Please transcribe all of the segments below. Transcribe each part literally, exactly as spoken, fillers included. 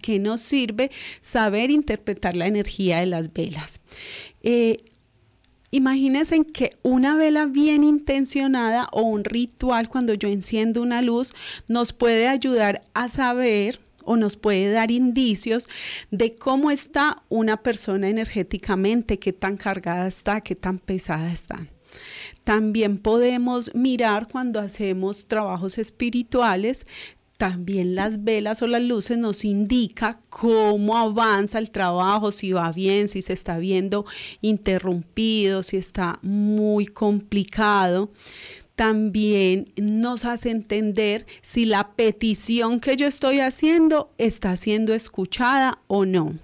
qué nos sirve saber interpretar la energía de las velas. Eh, Imagínense que una vela bien intencionada o un ritual, cuando yo enciendo una luz, nos puede ayudar a saber o nos puede dar indicios de cómo está una persona energéticamente, qué tan cargada está, qué tan pesada está. También podemos mirar cuando hacemos trabajos espirituales. También las velas o las luces nos indican cómo avanza el trabajo, si va bien, si se está viendo interrumpido, si está muy complicado. También nos hace entender si la petición que yo estoy haciendo está siendo escuchada o no.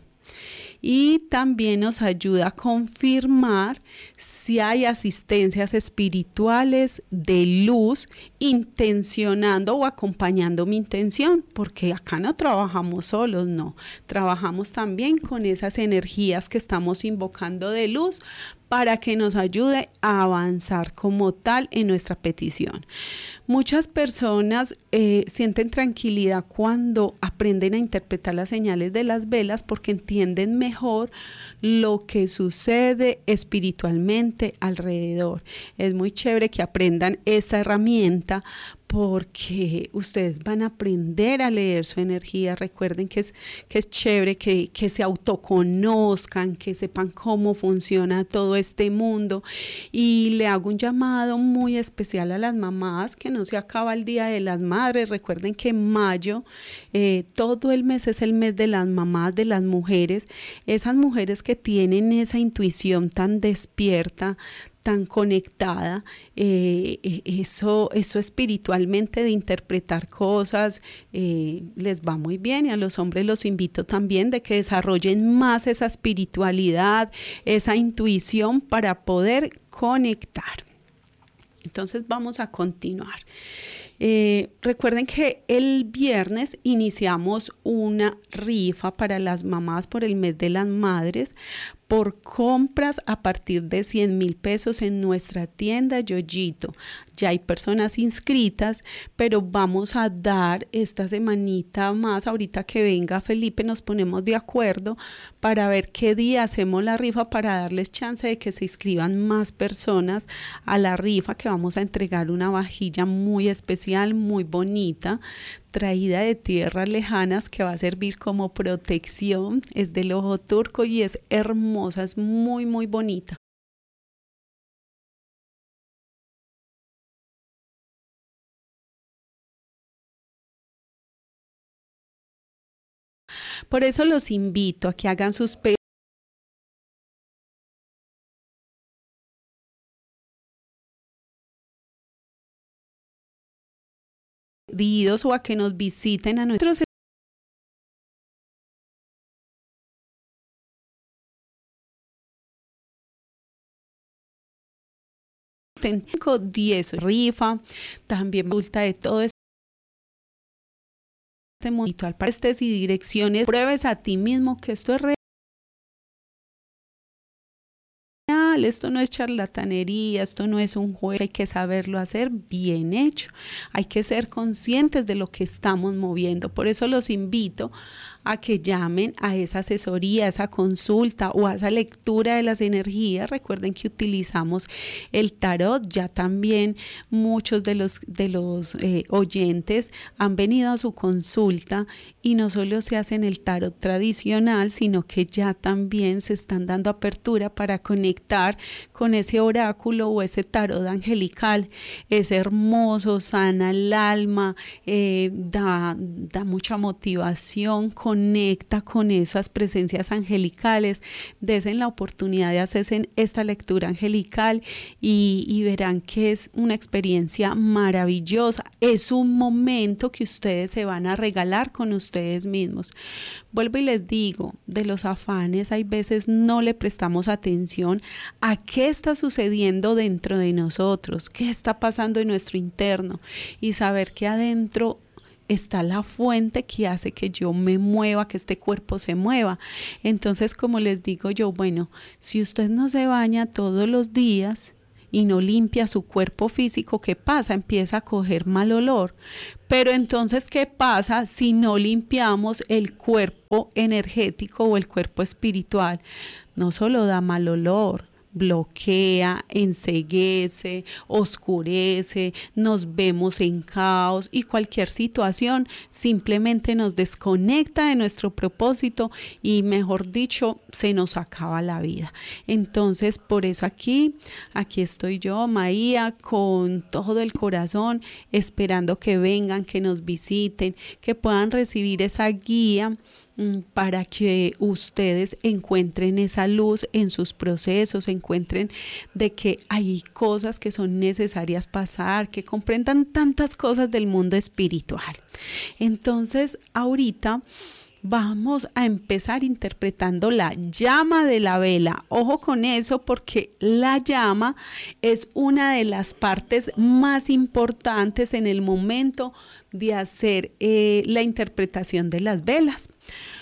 Y también nos ayuda a confirmar si hay asistencias espirituales de luz intencionando o acompañando mi intención, porque acá no trabajamos solos, no, trabajamos también con esas energías que estamos invocando de luz para que nos ayude a avanzar como tal en nuestra petición. Muchas personas eh, sienten tranquilidad cuando aprenden a interpretar las señales de las velas porque entienden mejor lo que sucede espiritualmente alrededor. Es muy chévere que aprendan esta herramienta porque ustedes van a aprender a leer su energía. Recuerden que es, que es chévere que, que se autoconozcan, que sepan cómo funciona todo este mundo. Y le hago un llamado muy especial a las mamás, que no se acaba el Día de las Madres. Recuerden que en mayo, eh, todo el mes es el mes de las mamás, de las mujeres, esas mujeres que tienen esa intuición tan despierta, tan conectada, eh, eso, eso espiritualmente de interpretar cosas eh, les va muy bien, y a los hombres los invito también de que desarrollen más esa espiritualidad, esa intuición para poder conectar. Entonces vamos a continuar. Eh, recuerden que el viernes iniciamos una rifa para las mamás por el mes de las madres por compras a partir de cien mil pesos en nuestra tienda Yoyito. Ya hay personas inscritas, pero vamos a dar esta semanita más, ahorita que venga Felipe, nos ponemos de acuerdo para ver qué día hacemos la rifa para darles chance de que se inscriban más personas a la rifa, que vamos a entregar una vajilla muy especial, muy bonita, traída de tierras lejanas, que va a servir como protección. Es del ojo turco y es hermosa, es muy muy bonita. Por eso los invito a que hagan sus pedidos o a que nos visiten a nuestros diez rifa, también multa de todo este monito para estés y direcciones. Pruebes a ti mismo que esto es real. Esto no es charlatanería, esto no es un juego, hay que saberlo hacer bien hecho, hay que ser conscientes de lo que estamos moviendo. Por eso los invito a que llamen a esa asesoría, a esa consulta o a esa lectura de las energías. Recuerden que utilizamos el tarot, ya también muchos de los, de los eh, oyentes han venido a su consulta y no solo se hacen el tarot tradicional, sino que ya también se están dando apertura para conectar con ese oráculo o ese tarot angelical. Es hermoso, sana el alma, eh, da, da mucha motivación, conecta con esas presencias angelicales. Desen la oportunidad de hacerse esta lectura angelical y, y verán que es una experiencia maravillosa. Es un momento que ustedes se van a regalar con ustedes mismos. Vuelvo y les digo, de los afanes hay veces no le prestamos atención a qué está sucediendo dentro de nosotros, qué está pasando en nuestro interno, y saber que adentro está la fuente que hace que yo me mueva, que este cuerpo se mueva. Entonces, como les digo yo, bueno, si usted no se baña todos los días y no limpia su cuerpo físico, ¿qué pasa? Empieza a coger mal olor. Pero entonces, ¿qué pasa si no limpiamos el cuerpo energético o el cuerpo espiritual? No solo da mal olor, bloquea, enceguece, oscurece, nos vemos en caos y cualquier situación simplemente nos desconecta de nuestro propósito y, mejor dicho, se nos acaba la vida. Entonces, por eso aquí, aquí estoy yo, Maía, con todo el corazón, esperando que vengan, que nos visiten, que puedan recibir esa guía para que ustedes encuentren esa luz en sus procesos, encuentren de que hay cosas que son necesarias pasar, que comprendan tantas cosas del mundo espiritual. Entonces, ahorita vamos a empezar interpretando la llama de la vela. Ojo con eso, porque la llama es una de las partes más importantes en el momento de hacer eh, la interpretación de las velas.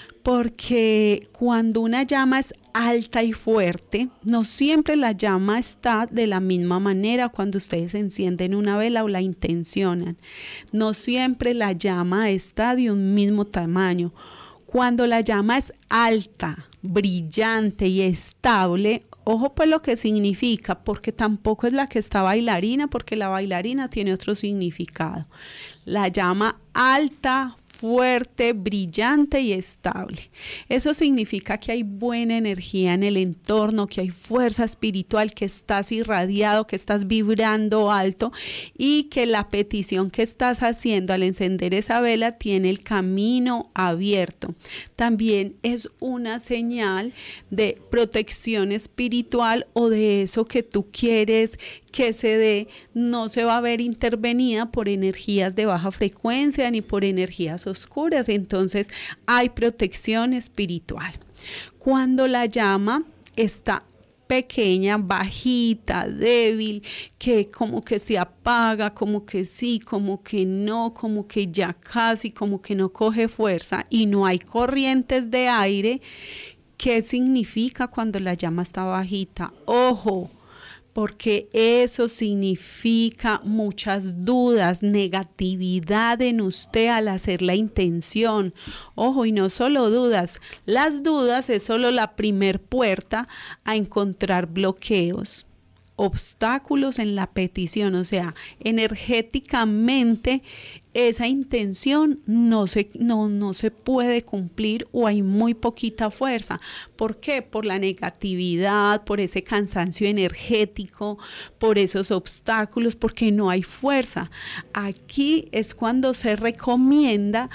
Porque cuando una llama es alta y fuerte, no siempre la llama está de la misma manera cuando ustedes encienden una vela o la intencionan. No siempre la llama está de un mismo tamaño. Cuando la llama es alta, brillante y estable, ojo pues lo que significa, porque tampoco es la que está bailarina, porque la bailarina tiene otro significado. La llama alta, fuerte, brillante y estable. Eso significa que hay buena energía en el entorno, que hay fuerza espiritual, que estás irradiado, que estás vibrando alto y que la petición que estás haciendo al encender esa vela tiene el camino abierto. También es una señal de protección espiritual o de eso que tú quieres que se dé, no se va a ver intervenida por energías de baja frecuencia ni por energías oscuras. Entonces hay protección espiritual. Cuando la llama está pequeña, bajita, débil, que como que se apaga, como que sí, como que no, como que ya casi, como que no coge fuerza y no hay corrientes de aire, ¿qué significa cuando la llama está bajita? Ojo, porque eso significa muchas dudas, negatividad en usted al hacer la intención. Ojo, y no solo dudas, las dudas es solo la primer puerta a encontrar bloqueos, obstáculos en la petición, o sea, energéticamente esa intención no se, no, no se puede cumplir o hay muy poquita fuerza. ¿Por qué? Por la negatividad, por ese cansancio energético, por esos obstáculos, porque no hay fuerza. Aquí es cuando se recomienda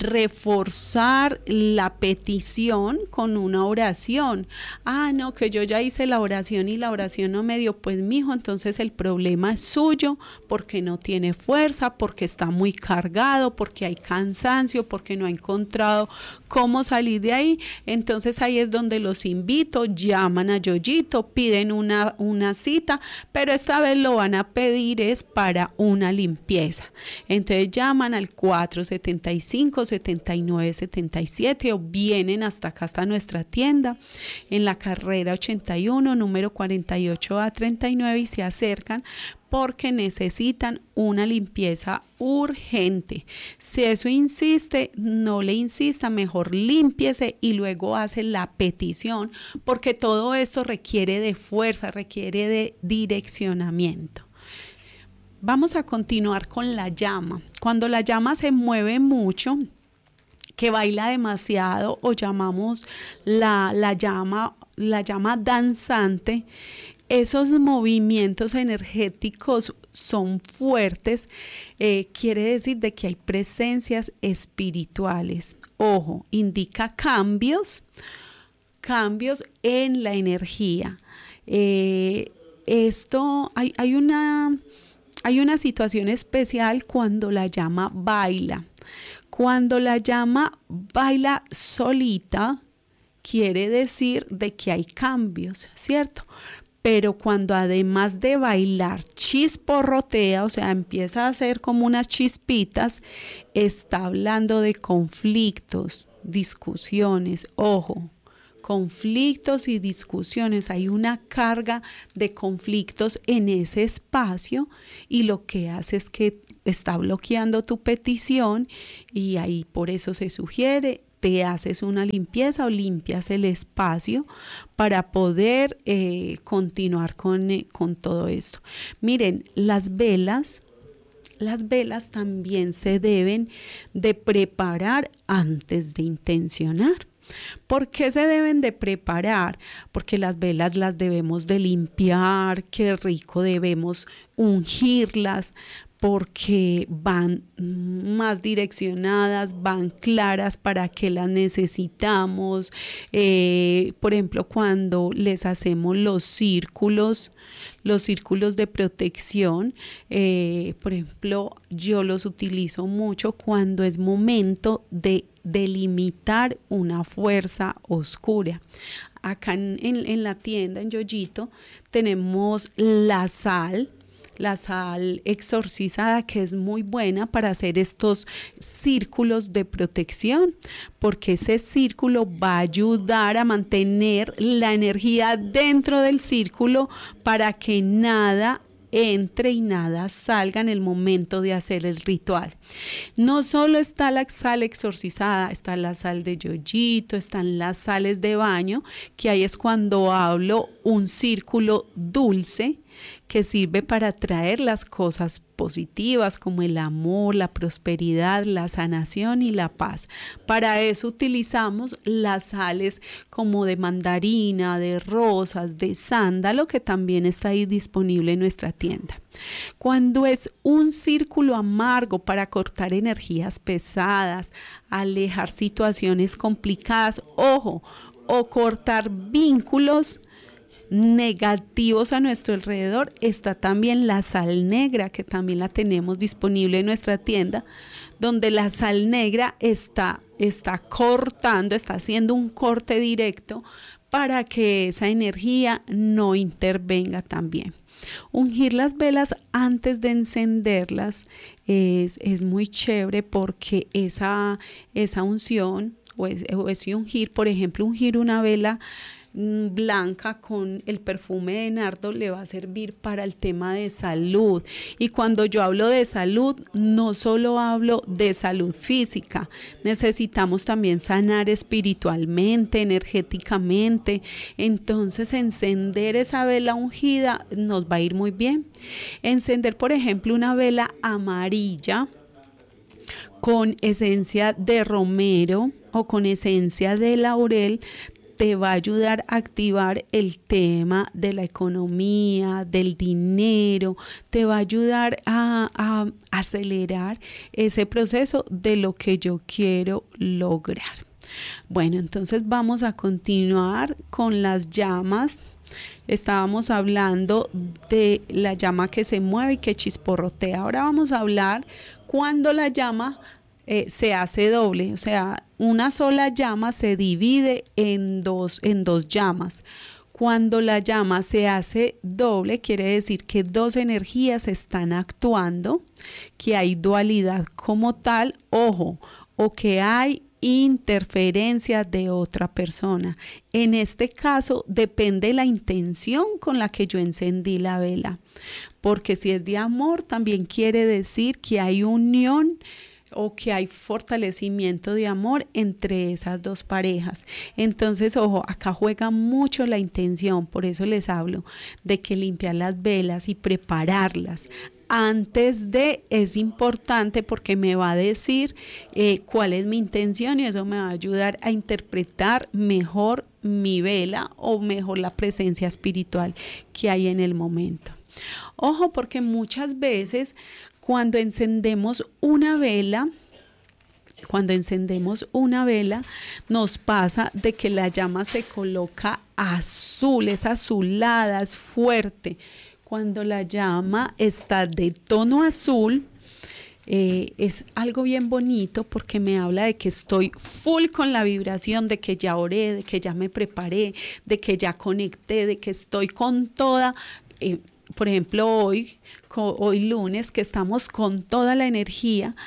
reforzar la petición con una oración. Ah, no, que yo ya hice la oración y la oración no me dio, pues mijo, entonces el problema es suyo porque no tiene fuerza, porque está muy cargado, porque hay cansancio, porque no ha encontrado cómo salir de ahí. Entonces ahí es donde los invito, llaman a Yoyito, piden una, una cita, pero esta vez lo van a pedir es para una limpieza. Entonces llaman al cuatro setenta y cinco, setenta y nueve, setenta y siete o vienen hasta acá, hasta nuestra tienda en la carrera ochenta y uno, número cuarenta y ocho a treinta y nueve y se acercan porque necesitan una limpieza urgente. Si eso insiste, no le insista, mejor límpiese y luego hace la petición, porque todo esto requiere de fuerza, requiere de direccionamiento. Vamos a continuar con la llama. Cuando la llama se mueve mucho, que baila demasiado o llamamos la, la llama, la llama danzante, esos movimientos energéticos son fuertes, eh, quiere decir de que hay presencias espirituales. Ojo, indica cambios, cambios en la energía. Eh, esto, hay, hay, una, hay una situación especial cuando la llama baila. Cuando la llama baila solita, quiere decir de que hay cambios, ¿cierto? Pero cuando además de bailar chisporrotea, o sea, empieza a hacer como unas chispitas, está hablando de conflictos, discusiones. Ojo, conflictos y discusiones, hay una carga de conflictos en ese espacio y lo que hace es que está bloqueando tu petición y ahí por eso se sugiere, te haces una limpieza o limpias el espacio para poder eh, continuar con, eh, con todo esto. Miren, las velas, las velas también se deben de preparar antes de intencionar. ¿Por qué se deben de preparar? Porque las velas las debemos de limpiar, qué rico, debemos ungirlas, porque van más direccionadas, van claras para qué las necesitamos. Eh, por ejemplo, cuando les hacemos los círculos, los círculos de protección, eh, por ejemplo, yo los utilizo mucho cuando es momento de delimitar una fuerza oscura. Acá en, en, en la tienda, en Yoyito, tenemos la sal, la sal exorcizada, que es muy buena para hacer estos círculos de protección, porque ese círculo va a ayudar a mantener la energía dentro del círculo para que nada entre y nada salga en el momento de hacer el ritual. No solo está la sal exorcizada, está la sal de Yoyito, están las sales de baño, que ahí es cuando hablo un círculo dulce que sirve para atraer las cosas positivas como el amor, la prosperidad, la sanación y la paz. Para eso utilizamos las sales como de mandarina, de rosas, de sándalo, que también está ahí disponible en nuestra tienda. Cuando es un círculo amargo para cortar energías pesadas, alejar situaciones complicadas, ojo, o cortar vínculos negativos a nuestro alrededor, está también la sal negra, que también la tenemos disponible en nuestra tienda, donde la sal negra está, está cortando, está haciendo un corte directo para que esa energía no intervenga también. Ungir las velas antes de encenderlas es, es muy chévere, porque esa, esa unción o, es, o ese ungir, por ejemplo, ungir una vela blanca con el perfume de nardo le va a servir para el tema de salud. Y cuando yo hablo de salud, no solo hablo de salud física, necesitamos también sanar espiritualmente, energéticamente. Entonces, encender esa vela ungida nos va a ir muy bien. Encender, por ejemplo, una vela amarilla con esencia de romero o con esencia de laurel te va a ayudar a activar el tema de la economía, del dinero, te va a ayudar a, a acelerar ese proceso de lo que yo quiero lograr. Bueno, entonces vamos a continuar con las llamas. Estábamos hablando de la llama que se mueve y que chisporrotea. Ahora vamos a hablar cuando la llama Eh, se hace doble, o sea, una sola llama se divide en dos, en dos llamas. Cuando la llama se hace doble, quiere decir que dos energías están actuando, que hay dualidad como tal, ojo, o que hay interferencia de otra persona. En este caso depende la intención con la que yo encendí la vela, porque si es de amor, también quiere decir que hay unión o que hay fortalecimiento de amor entre esas dos parejas. Entonces, ojo, acá juega mucho la intención, por eso les hablo de que limpiar las velas y prepararlas antes de es importante, porque me va a decir eh, cuál es mi intención y eso me va a ayudar a interpretar mejor mi vela o mejor la presencia espiritual que hay en el momento. Ojo, porque muchas veces cuando encendemos una vela, cuando encendemos una vela, nos pasa de que la llama se coloca azul, es azulada, es fuerte. Cuando la llama está de tono azul, eh, es algo bien bonito, porque me habla de que estoy full con la vibración, de que ya oré, de que ya me preparé, de que ya conecté, de que estoy con toda, eh, por ejemplo hoy, hoy lunes, que estamos con toda la energía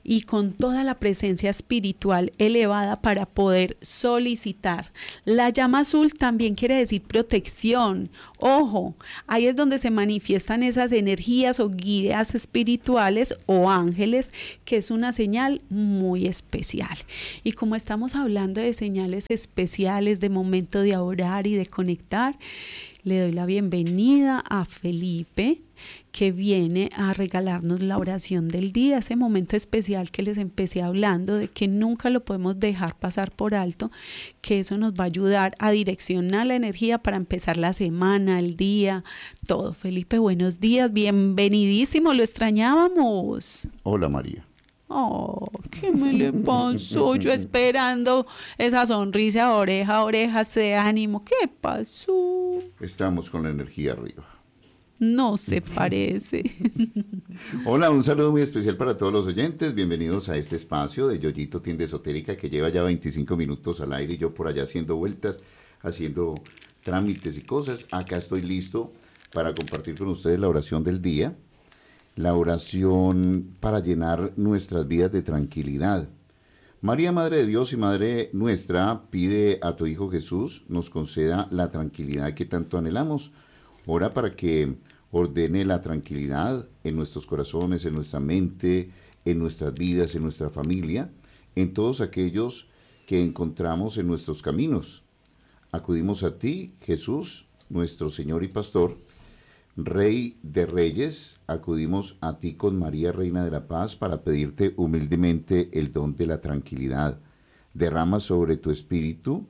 y con toda la presencia espiritual elevada para poder solicitar. La llama azul también quiere decir protección. Ojo, ahí es donde se manifiestan esas energías o guías espirituales o ángeles, que es una señal muy especial. Y como estamos hablando de señales especiales, de momento de orar y de conectar, le doy la bienvenida a Felipe, que viene a regalarnos la oración del día, ese momento especial que les empecé hablando, de que nunca lo podemos dejar pasar por alto, que eso nos va a ayudar a direccionar la energía para empezar la semana, el día, todo. Felipe, buenos días, bienvenidísimo, lo extrañábamos. Hola, María. Oh, ¿qué me le pasó? Yo esperando esa sonrisa, oreja a oreja, ese ánimo. ¿Qué pasó? Estamos con la energía arriba. No se parece. Hola, un saludo muy especial para todos los oyentes. Bienvenidos a este espacio de Yoyito Tienda Esotérica, que lleva ya veinticinco minutos al aire y yo por allá haciendo vueltas, haciendo trámites y cosas. Acá estoy listo para compartir con ustedes la oración del día. La oración para llenar nuestras vidas de tranquilidad. María, Madre de Dios y Madre nuestra, pide a tu Hijo Jesús nos conceda la tranquilidad que tanto anhelamos. Ora para que ordene la tranquilidad en nuestros corazones, en nuestra mente, en nuestras vidas, en nuestra familia, en todos aquellos que encontramos en nuestros caminos. Acudimos a ti, Jesús, nuestro Señor y Pastor, Rey de Reyes, acudimos a ti con María, Reina de la Paz, para pedirte humildemente el don de la tranquilidad. Derrama sobre tu espíritu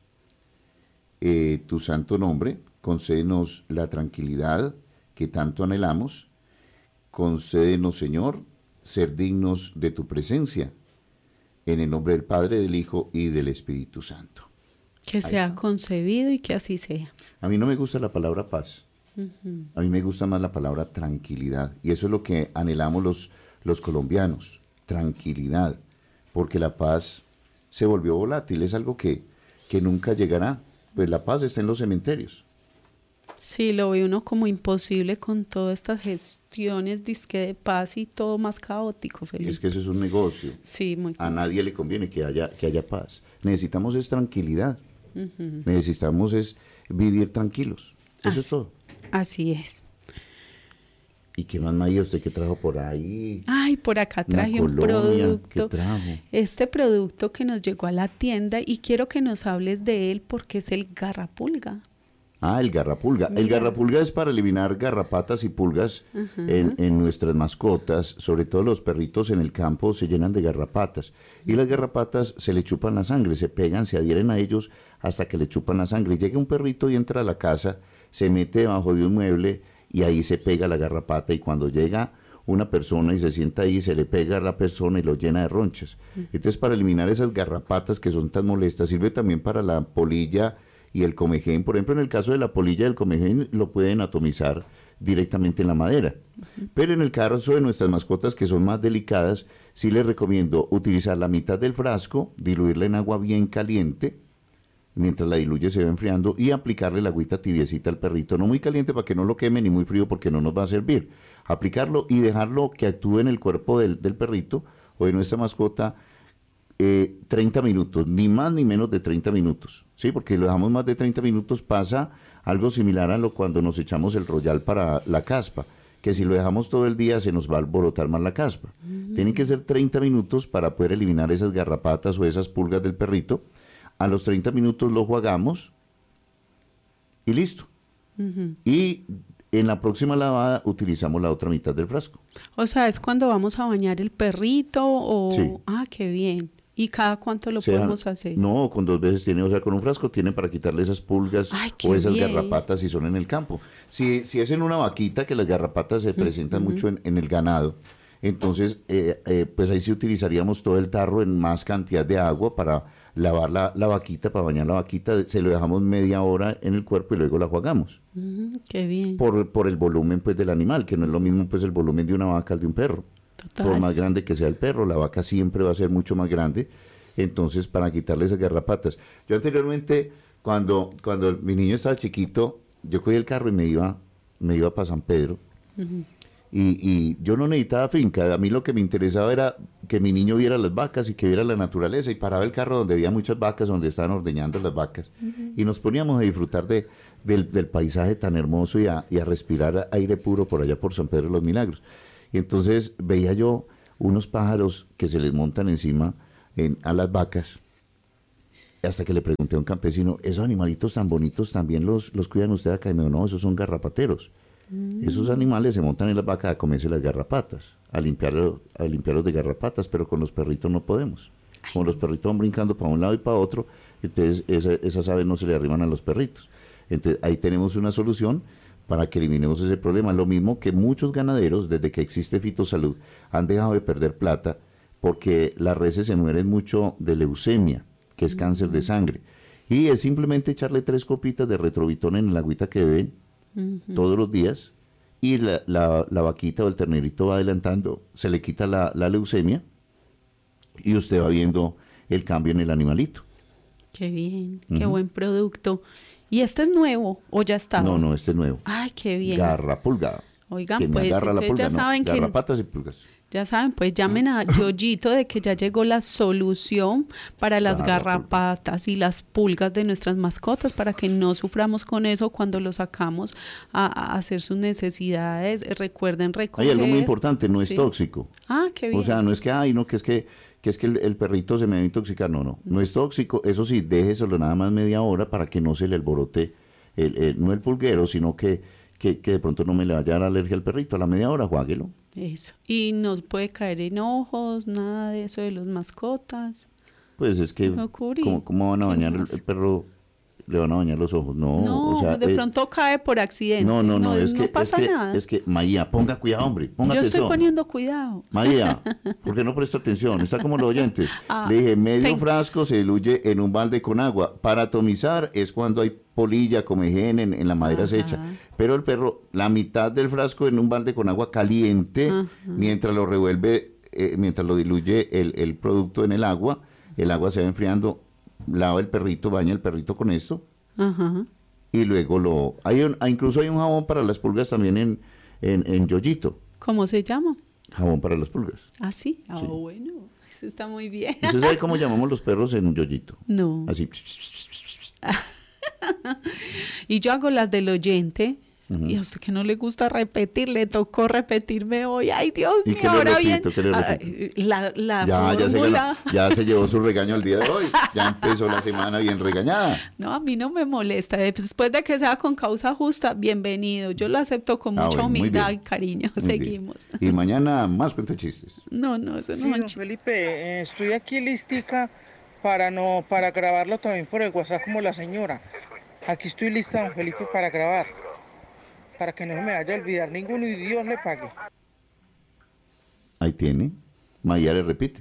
eh, tu santo nombre, concédenos la tranquilidad que tanto anhelamos. Concédenos, Señor, ser dignos de tu presencia. En el nombre del Padre, del Hijo y del Espíritu Santo. Que sea concebido y que así sea. A mí no me gusta la palabra paz. A mí me gusta más la palabra tranquilidad, y eso es lo que anhelamos los, los colombianos, tranquilidad, porque la paz se volvió volátil, es algo que, que nunca llegará, pues la paz está en los cementerios. Sí, lo ve uno como imposible con todas estas gestiones disque de paz y todo más caótico, Felipe. Es que eso es un negocio. Sí, muy A nadie le conviene que haya, que haya paz. Necesitamos es tranquilidad, uh-huh. Necesitamos es vivir tranquilos, eso Así. es todo. Así es. ¿Y qué más, María, usted qué trajo por ahí? Ay, por acá traje un colonia, producto. ¿qué trajo? Este producto que nos llegó a la tienda, y quiero que nos hables de él porque es el garrapulga. Ah, el garrapulga. Mira. El garrapulga es para eliminar garrapatas y pulgas uh-huh. en, en nuestras mascotas, sobre todo los perritos en el campo se llenan de garrapatas, y las garrapatas se le chupan la sangre, se pegan, se adhieren a ellos hasta que le chupan la sangre. Llega un perrito y entra a la casa, se mete debajo de un mueble y ahí se pega la garrapata, y cuando llega una persona y se sienta ahí, se le pega a la persona y lo llena de ronchas. Entonces, para eliminar esas garrapatas que son tan molestas, sirve también para la polilla y el comején. Por ejemplo, en el caso de la polilla y el comején lo pueden atomizar directamente en la madera. Uh-huh. Pero en el caso de nuestras mascotas, que son más delicadas, sí les recomiendo utilizar la mitad del frasco, diluirla en agua bien caliente, mientras la diluye se va enfriando, y aplicarle la agüita tibiecita al perrito, no muy caliente para que no lo queme, ni muy frío porque no nos va a servir. Aplicarlo y dejarlo que actúe en el cuerpo del, del perrito o de nuestra mascota eh, treinta minutos, ni más ni menos de treinta minutos, ¿sí? Porque lo dejamos más de treinta minutos, pasa algo similar a lo cuando nos echamos el royal para la caspa, que si lo dejamos todo el día se nos va a alborotar más la caspa. Uh-huh. Tienen que ser treinta minutos para poder eliminar esas garrapatas o esas pulgas del perrito. A los treinta minutos lo jugamos y listo. Uh-huh. Y en la próxima lavada utilizamos la otra mitad del frasco. O sea, ¿es cuando vamos a bañar el perrito o...? Sí. Ah, qué bien. ¿Y cada cuánto lo o sea, podemos hacer? No, con dos veces tiene, o sea, con un frasco tiene para quitarle esas pulgas. Ay, o esas bien. garrapatas si son en el campo. Si, si es en una vaquita, que las garrapatas se presentan uh-huh. mucho en, en el ganado, entonces eh, eh, pues ahí sí utilizaríamos todo el tarro en más cantidad de agua para lavar la, la vaquita, para bañar la vaquita, se lo dejamos media hora en el cuerpo y luego la jugamos. Uh-huh, qué bien. Por, por el volumen pues del animal, que no es lo mismo pues el volumen de una vaca al de un perro. Total. Por más grande que sea el perro, la vaca siempre va a ser mucho más grande, entonces para quitarle esas garrapatas. Yo anteriormente, cuando, cuando mi niño estaba chiquito, yo cogí el carro y me iba, me iba para San Pedro, uh-huh. Y, y yo no necesitaba finca, a mí lo que me interesaba era que mi niño viera las vacas y que viera la naturaleza, y paraba el carro donde había muchas vacas, donde estaban ordeñando las vacas, uh-huh. y nos poníamos a disfrutar de, del, del paisaje tan hermoso y a, y a respirar aire puro por allá por San Pedro de los Milagros. Y entonces veía yo unos pájaros que se les montan encima en, a las vacas, hasta que le pregunté a un campesino, ¿esos animalitos tan bonitos también los, los cuidan ustedes acá? Y me dijo, no, esos son garrapateros. Esos animales se montan en las vacas a comerse las garrapatas, a limpiarlos, a limpiarlos de garrapatas, pero con los perritos no podemos. Como los perritos van brincando para un lado y para otro, entonces esa, esas aves no se le arriman a los perritos. Entonces ahí tenemos una solución para que eliminemos ese problema. Lo mismo que muchos ganaderos, desde que existe Fitosalud, han dejado de perder plata porque las reses se mueren mucho de leucemia, que es cáncer de sangre. Y es simplemente echarle tres copitas de retrovitón en el agüita que beben, Uh-huh. todos los días, y la, la, la vaquita o el ternerito va adelantando, se le quita la, la leucemia y usted va viendo el cambio en el animalito. Qué bien, uh-huh. qué buen producto. ¿Y este es nuevo o ya estaba? No, no, este es nuevo. Ay, qué bien. Garra pulga. Oigan, que pues la pulga, ya no, saben que... garrapatas y pulgas. Ya saben, pues llamen a Yoyito de que ya llegó la solución para las garrapatas y las pulgas de nuestras mascotas, para que no suframos con eso cuando los sacamos a, a hacer sus necesidades. Recuerden recoger. Hay algo muy importante, no sí. es tóxico. Ah, qué bien. O sea, no es que, ay, no, que es que, que, es que el, el perrito se me va a intoxicar. No, no, no es tóxico. Eso sí, déjeselo nada más media hora para que no se le alborote, el, el, no el pulguero, sino que, que, que de pronto no me le vaya a dar alergia al perrito. A la media hora, juáguelo. Eso. Y no puede caer en ojos, nada de eso de los mascotas. Pues es que, ¿cómo, cómo van a bañar el, el perro? ¿Le van a bañar los ojos? No, no o sea, de eh, pronto cae por accidente. No, no, no, no, es, no que, pasa es que, nada. es que, María, ponga cuidado, hombre, ponga Yo atención. estoy poniendo cuidado. María, ¿por qué no presta atención? Está como los oyentes. Ah, Le dije, medio ten... frasco se diluye en un balde con agua. Para atomizar es cuando hay polilla, comején en, en la madera Ajá. seca. Pero el perro, la mitad del frasco en un balde con agua caliente, Ajá. mientras lo revuelve, eh, mientras lo diluye el, el producto en el agua, el agua se va enfriando, lava el perrito, baña el perrito con esto. Ajá. Y luego lo... hay un, incluso hay un jabón para las pulgas también en, en, en Yoyito. ¿Cómo se llama? Jabón para las pulgas. ¿Ah, sí? Ah, sí. bueno. Eso está muy bien. ¿Usted sabe cómo llamamos los perros en un Yoyito? No. Así. Y yo hago las del oyente. Uh-huh. Y a usted que no le gusta repetir, le tocó repetirme hoy. Ay, Dios mío, ahora repito, bien. Ay, la la ya, ya, se ganó, ya se llevó su regaño el día de hoy. Ya empezó la semana bien regañada. No, a mí no me molesta. Después de que sea con causa justa, bienvenido. Yo lo acepto con mucha ah, bueno, humildad y cariño. Muy Seguimos. Bien. Y mañana más cuentachistes. No, no, eso no. Sí, don Felipe, eh, estoy aquí listica para, no, para grabarlo también por el WhatsApp como la señora. Aquí estoy lista, don Felipe, para grabar. Para que no me vaya a olvidar ninguno y Dios le pague. Ahí tiene. María le repite.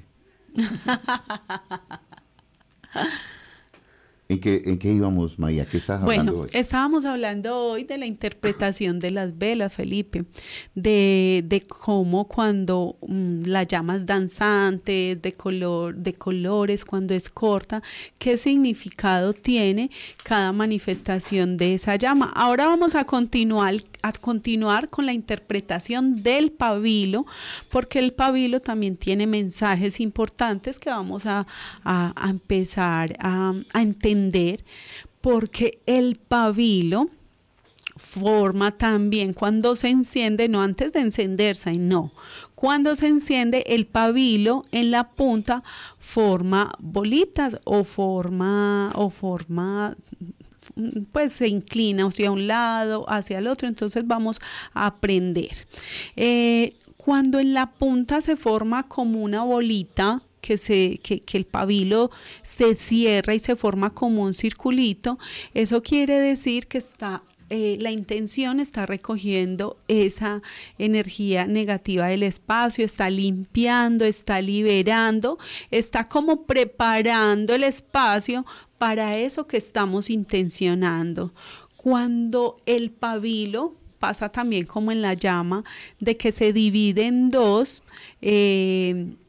¿En qué, ¿En qué íbamos, María? ¿Qué estás hablando bueno, hoy? Estábamos hablando hoy de la interpretación de las velas, Felipe, de, de cómo cuando um, la llamas danzantes, de color, de colores, cuando es corta, qué significado tiene cada manifestación de esa llama. Ahora vamos a continuar, a continuar con la interpretación del pabilo, porque el pabilo también tiene mensajes importantes que vamos a, a, a empezar a, a entender. Porque el pabilo forma también cuando se enciende, no antes de encenderse, no, cuando se enciende el pabilo en la punta forma bolitas o forma o forma pues se inclina hacia un lado, hacia el otro, entonces vamos a aprender. Eh, cuando en la punta se forma como una bolita, Que, se, que, que el pabilo se cierra y se forma como un circulito, eso quiere decir que está, eh, la intención está recogiendo esa energía negativa del espacio, está limpiando, está liberando, está como preparando el espacio para eso que estamos intencionando. Cuando el pabilo pasa también como en la llama, de que se divide en dos, eh,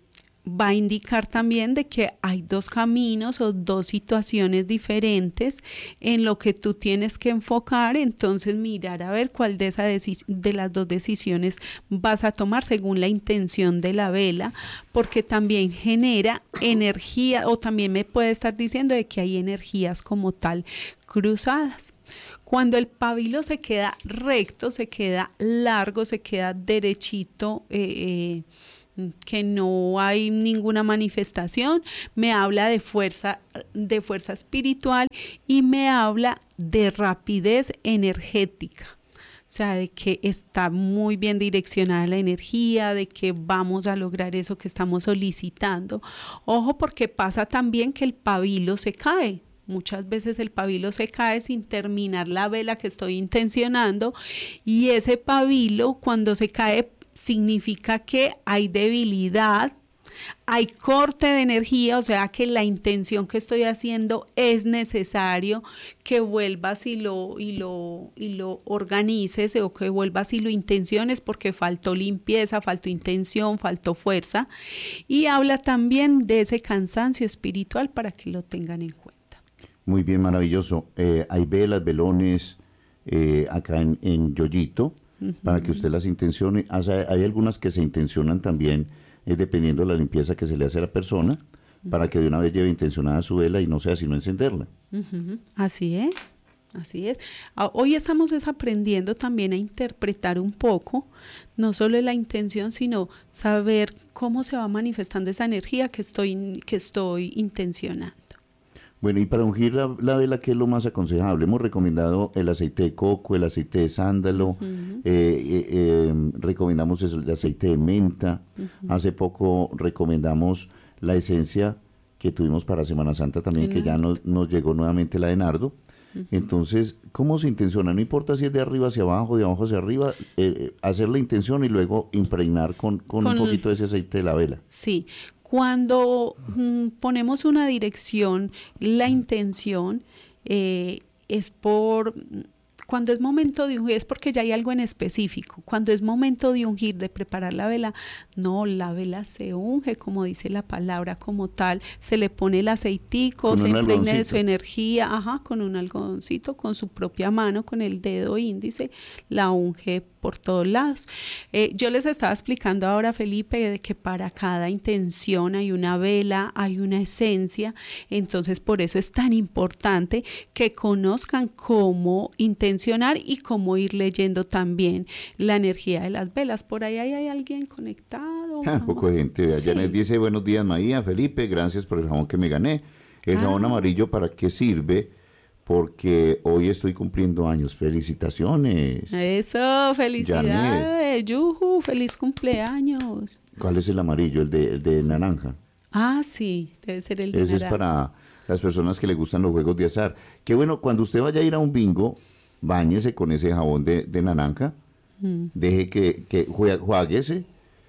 va a indicar también de que hay dos caminos o dos situaciones diferentes en lo que tú tienes que enfocar, entonces mirar a ver cuál de, esa decis- de las dos decisiones vas a tomar según la intención de la vela, porque también genera energía, o también me puede estar diciendo de que hay energías como tal cruzadas. Cuando el pabilo se queda recto, se queda largo, se queda derechito, eh, eh, que no hay ninguna manifestación, me habla de fuerza, de fuerza espiritual y me habla de rapidez energética. O sea, de que está muy bien direccionada la energía, de que vamos a lograr eso que estamos solicitando. Ojo, porque pasa también que el pabilo se cae. Muchas veces el pabilo se cae sin terminar la vela que estoy intencionando, y ese pabilo cuando se cae significa que hay debilidad, hay corte de energía, o sea que la intención que estoy haciendo es necesario que vuelvas y lo, y lo, y lo organices, o que vuelvas y lo intenciones, porque faltó limpieza, faltó intención, faltó fuerza. Y habla también de ese cansancio espiritual para que lo tengan en cuenta. Muy bien, maravilloso. Eh, hay velas, velones eh, acá en, en Yoyito, uh-huh, para que usted las intencione. Hay algunas que se intencionan también eh, dependiendo de la limpieza que se le hace a la persona, uh-huh, para que de una vez lleve intencionada su vela y no sea sino encenderla. Uh-huh. Así es, así es. Hoy estamos aprendiendo también a interpretar un poco, no solo la intención, sino saber cómo se va manifestando esa energía que estoy, que estoy intencionando. Bueno, y para ungir la, la vela, ¿qué es lo más aconsejable? Hemos recomendado el aceite de coco, el aceite de sándalo, uh-huh, eh, eh, eh, recomendamos el aceite de menta, uh-huh, hace poco recomendamos la esencia que tuvimos para Semana Santa también, que ya nos, nos llegó nuevamente la de nardo. Uh-huh. Entonces, ¿cómo se intenciona? No importa si es de arriba hacia abajo, de abajo hacia arriba, eh, hacer la intención y luego impregnar con, con, con un poquito de ese aceite de la vela. Sí. Cuando mm, ponemos una dirección, la intención eh, es por, cuando es momento de ungir, es porque ya hay algo en específico. Cuando es momento de ungir, de preparar la vela, no, la vela se unge, como dice la palabra como tal, se le pone el aceitico, se impregna de su energía, ajá, con un algodoncito, con su propia mano, con el dedo índice, la unge por todos lados. Eh, yo les estaba explicando ahora, Felipe, de que para cada intención hay una vela, hay una esencia, entonces por eso es tan importante que conozcan cómo intencionar y cómo ir leyendo también la energía de las velas. Por ahí hay, hay alguien conectado. Ah, poco de gente. Sí. Janet dice, buenos días, María, Felipe, gracias por el jabón que me gané. El ah. jabón amarillo, ¿para qué sirve? Porque hoy estoy cumpliendo años. Felicitaciones. Eso, felicidades. Yuhu, feliz cumpleaños. ¿Cuál es el amarillo? El de, el de naranja. Ah, sí, debe ser el de Ese naranja. Es para las personas que le gustan los juegos de azar. Qué bueno, cuando usted vaya a ir a un bingo, báñese con ese jabón de, de naranja, mm. deje que, que juáguese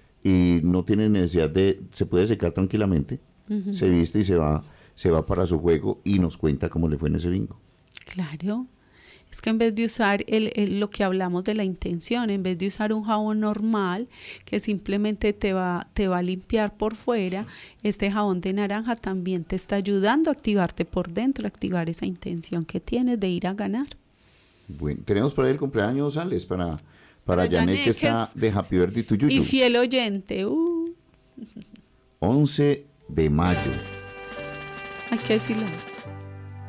y no tiene necesidad de, se puede secar tranquilamente, uh-huh, se viste y se va, se va para su juego y nos cuenta cómo le fue en ese bingo. Claro, es que en vez de usar el, el, lo que hablamos de la intención, en vez de usar un jabón normal que simplemente te va, te va a limpiar por fuera, este jabón de naranja también te está ayudando a activarte por dentro, a activar esa intención que tienes de ir a ganar. Bueno, tenemos por ahí el cumpleaños, Alex, para, para, para Janet, Janet, que está es, de Happy Birthday to You. Y fiel oyente. Uh. once de mayo. Hay que decirlo.